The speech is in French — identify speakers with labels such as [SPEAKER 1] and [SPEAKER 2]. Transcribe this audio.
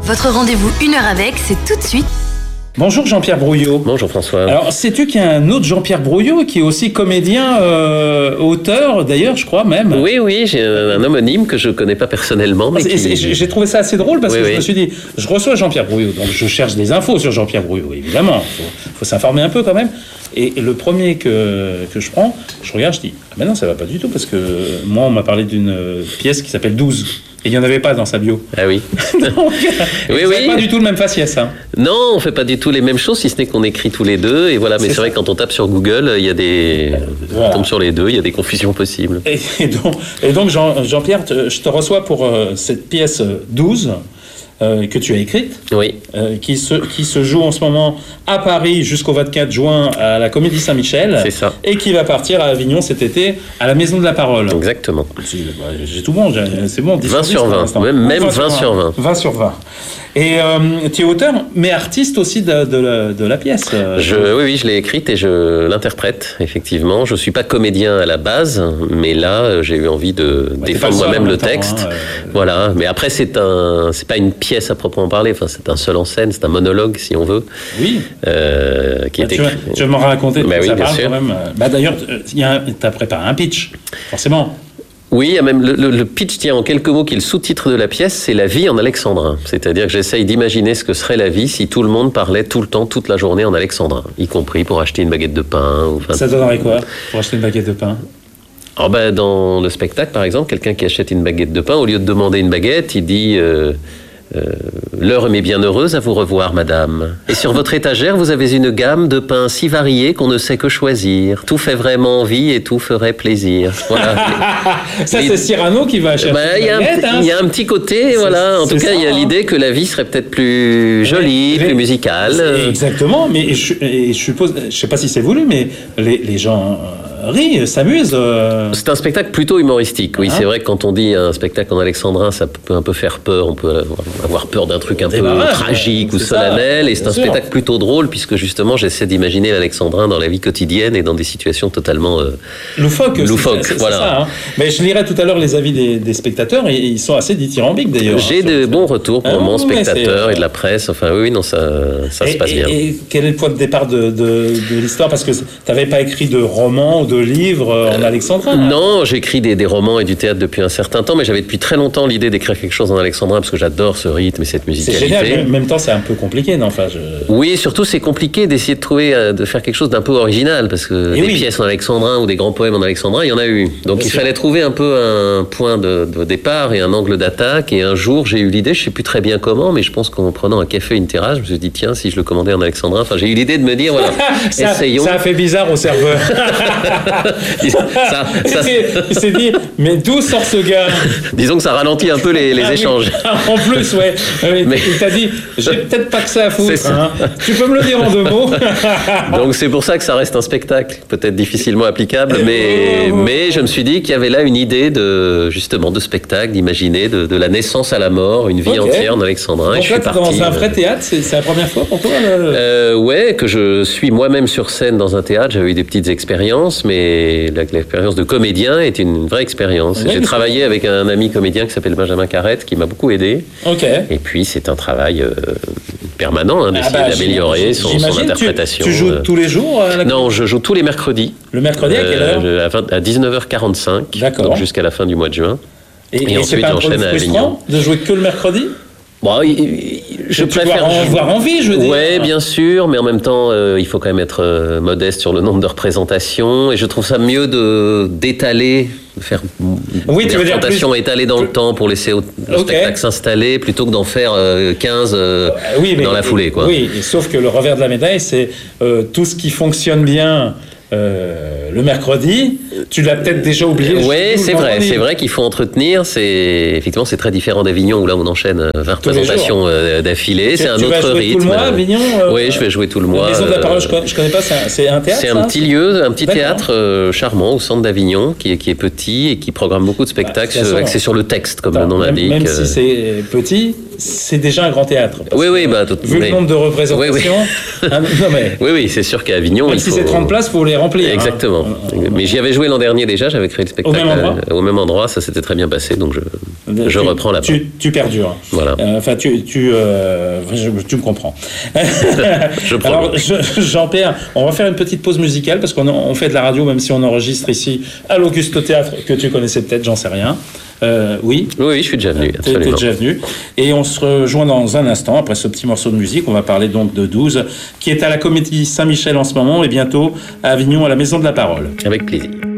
[SPEAKER 1] Votre rendez-vous 1 heure avec, c'est tout de suite.
[SPEAKER 2] Bonjour Jean-Pierre Brouillot.
[SPEAKER 3] Bonjour François.
[SPEAKER 2] Alors, sais-tu qu'il y a un autre Jean-Pierre Brouillot qui est aussi comédien, auteur d'ailleurs, je crois même.
[SPEAKER 3] Oui, j'ai un homonyme que je connais pas personnellement. Mais
[SPEAKER 2] j'ai trouvé ça assez drôle parce que je me suis dit, je reçois Jean-Pierre Brouillot, donc je cherche des infos sur Jean-Pierre Brouillot, évidemment. Faut s'informer un peu quand même. Et le premier que je prends, je regarde, je dis, ah ben non, ça va pas du tout parce que moi, on m'a parlé d'une pièce qui s'appelle 12. Et il n'y en avait pas dans sa bio.
[SPEAKER 3] Ah oui.
[SPEAKER 2] Donc, oui. Pas du tout le même faciès. Hein.
[SPEAKER 3] Non, on fait pas du tout les mêmes choses, si ce n'est qu'on écrit tous les deux. Et voilà, mais c'est vrai que quand on tape sur Google, il y a des... On tombe sur les deux, il y a des confusions possibles.
[SPEAKER 2] Et donc Jean-Pierre, je te reçois pour cette pièce 12 que tu as écrite,
[SPEAKER 3] oui.
[SPEAKER 2] Qui se joue en ce moment à Paris jusqu'au 24 juin à la Comédie Saint-Michel.
[SPEAKER 3] C'est ça.
[SPEAKER 2] Et qui va partir à Avignon cet été à la Maison de la Parole.
[SPEAKER 3] Exactement.
[SPEAKER 2] J'ai tout bon, c'est bon.
[SPEAKER 3] 20 sur 20, même 20 sur 20.
[SPEAKER 2] 20 sur 20. Et tu es auteur, mais artiste aussi de la pièce.
[SPEAKER 3] Oui, je l'ai écrite et je l'interprète, effectivement. Je ne suis pas comédien à la base, mais là, j'ai eu envie de défendre moi-même le texte. Voilà. Mais après, c'est pas une pièce à proprement parler. Enfin, c'est un seul en scène, c'est un monologue, si on veut.
[SPEAKER 2] Oui.
[SPEAKER 3] Qui est écrit.
[SPEAKER 2] Tu vas m'en raconter.
[SPEAKER 3] Oui,
[SPEAKER 2] ça
[SPEAKER 3] bien
[SPEAKER 2] parle
[SPEAKER 3] sûr.
[SPEAKER 2] Quand même. D'ailleurs, tu as préparé un pitch, forcément.
[SPEAKER 3] Oui, il y a même le pitch tient en quelques mots qui est le sous-titre de la pièce, c'est la vie en alexandrin. C'est-à-dire que j'essaye d'imaginer ce que serait la vie si tout le monde parlait tout le temps, toute la journée en alexandrin, y compris pour acheter une baguette de pain.
[SPEAKER 2] Ça donnerait quoi pour acheter une baguette de pain ?
[SPEAKER 3] Dans le spectacle, par exemple, quelqu'un qui achète une baguette de pain, au lieu de demander une baguette, il dit l'heure m'est bien heureuse, à vous revoir, madame. Et sur votre étagère, vous avez une gamme de pains si variés qu'on ne sait que choisir. Tout fait vraiment envie et tout ferait plaisir. Voilà.
[SPEAKER 2] C'est Cyrano qui va acheter
[SPEAKER 3] il y a un petit côté, voilà. En tout cas, il y a l'idée que la vie serait peut-être plus jolie, plus musicale.
[SPEAKER 2] Exactement, mais je suppose, je sais pas si c'est voulu, mais les gens rient, s'amusent.
[SPEAKER 3] C'est un spectacle plutôt humoristique, oui. C'est vrai que quand on dit un spectacle en alexandrin, ça peut un peu faire peur. On peut avoir peur d'un truc un peu tragique ou solennel. Et c'est un spectacle plutôt drôle, puisque justement, j'essaie d'imaginer l'alexandrin dans la vie quotidienne et dans des situations totalement
[SPEAKER 2] loufoques.
[SPEAKER 3] Voilà.
[SPEAKER 2] Ça, hein. Mais je lirai tout à l'heure les avis des spectateurs, et ils sont assez dithyrambiques d'ailleurs.
[SPEAKER 3] J'ai de bons retours pour mon spectateur et de la presse. Enfin, oui, non, ça se passe bien.
[SPEAKER 2] Et quel est le point de départ de l'histoire ? Parce que tu n'avais pas écrit de roman, de livres en alexandrin.
[SPEAKER 3] Non, j'écris des romans et du théâtre depuis un certain temps, mais j'avais depuis très longtemps l'idée d'écrire quelque chose en alexandrin parce que j'adore ce rythme et cette musicalité.
[SPEAKER 2] C'est génial, mais en même temps c'est un peu compliqué, non ?
[SPEAKER 3] Oui, surtout c'est compliqué d'essayer de faire quelque chose d'un peu original, parce que pièces en alexandrin ou des grands poèmes en alexandrin, il y en a eu. Donc il fallait trouver un peu un point de départ et un angle d'attaque, et un jour j'ai eu l'idée, je sais plus très bien comment, mais je pense qu'en prenant un café, une terrasse, je me suis dit tiens, si je le commandais en alexandrin, j'ai eu l'idée de me dire voilà, essayons.
[SPEAKER 2] Ça a fait bizarre au serveur. Il s'est dit, mais d'où sort ce gars ?
[SPEAKER 3] Disons que ça ralentit un peu les échanges.
[SPEAKER 2] En plus, ouais. Mais il t'a dit, j'ai peut-être pas que ça à foutre. Hein. Tu peux me le dire en 2 mots ?
[SPEAKER 3] Donc c'est pour ça que ça reste un spectacle, peut-être difficilement applicable, mais je me suis dit qu'il y avait là une idée de spectacle, d'imaginer de la naissance à la mort, une vie entière en alexandrin.
[SPEAKER 2] Donc là, tu commences un vrai théâtre, c'est la première fois pour toi
[SPEAKER 3] Ouais, que je suis moi-même sur scène dans un théâtre. J'avais eu des petites expériences, mais l'expérience de comédien est une vraie expérience. J'ai travaillé avec un ami comédien qui s'appelle Benjamin Carrette, qui m'a beaucoup aidé. Et puis c'est un travail permanent d'essayer d'améliorer son interprétation.
[SPEAKER 2] Tu joues tous les jours
[SPEAKER 3] Non, je joue tous les mercredis.
[SPEAKER 2] Le mercredi à quelle heure
[SPEAKER 3] À 19h45, donc jusqu'à la fin du mois de juin.
[SPEAKER 2] Et ensuite j'enchaîne à Avignon. De jouer que le mercredi ?
[SPEAKER 3] Bon, je préfère
[SPEAKER 2] avoir envie, je veux dire.
[SPEAKER 3] Ouais, bien sûr, mais en même temps, il faut quand même être modeste sur le nombre de représentations, et je trouve ça mieux d'étaler, de faire des représentations étalées dans le temps pour laisser le spectacle s'installer, plutôt que d'en faire 15 dans la foulée, quoi.
[SPEAKER 2] Oui, sauf que le revers de la médaille, c'est tout ce qui fonctionne bien. Le mercredi, tu l'as peut-être déjà oublié.
[SPEAKER 3] Oui, c'est vrai qu'il faut entretenir. Effectivement, c'est très différent d'Avignon où là on enchaîne 20 représentations d'affilée. C'est un autre rythme.
[SPEAKER 2] Tout le mois, Avignon
[SPEAKER 3] Oui, je vais jouer tout le mois.
[SPEAKER 2] La Maison de la Parole, je connais pas. C'est un théâtre.
[SPEAKER 3] C'est un petit lieu, un petit théâtre charmant au centre d'Avignon qui est petit et qui programme beaucoup de spectacles axés sur le texte, comme le nom l'indique.
[SPEAKER 2] Même si c'est petit, c'est déjà un grand théâtre.
[SPEAKER 3] Oui,
[SPEAKER 2] vu le nombre de représentations.
[SPEAKER 3] Oui, c'est sûr qu'à Avignon.
[SPEAKER 2] Même si c'est 30 places, il faut les remplir.
[SPEAKER 3] Exactement. Mais j'y avais joué l'an dernier déjà, j'avais créé le spectacle. Au même endroit, ça s'était très bien passé, donc je reprends la part.
[SPEAKER 2] Tu perdures.
[SPEAKER 3] Voilà.
[SPEAKER 2] Tu me comprends. Alors, Jean-Pierre, on va faire une petite pause musicale parce qu'on fait de la radio, même si on enregistre ici à l'Auguste Théâtre, que tu connaissais peut-être, j'en sais rien. Oui,
[SPEAKER 3] je suis déjà venu.
[SPEAKER 2] Tu es déjà venu. Et on se rejoint dans un instant, après ce petit morceau de musique. On va parler donc de 12, qui est à la Comédie Saint-Michel en ce moment, et bientôt à Avignon, à la Maison de la Parole.
[SPEAKER 3] Avec plaisir.